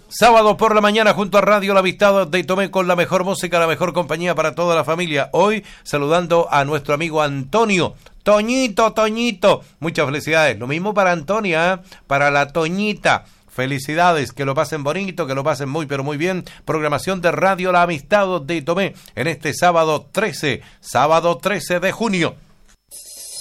Sábado por la mañana junto a Radio La Amistad de Tomé con la mejor música, la mejor compañía para toda la familia. Hoy saludando a nuestro amigo Antonio. Toñito, muchas felicidades. Lo mismo para Antonia, para la Toñita. Felicidades, que lo pasen bonito, que lo pasen muy pero muy bien. Programación de Radio La Amistad de Tomé en este sábado 13 de junio.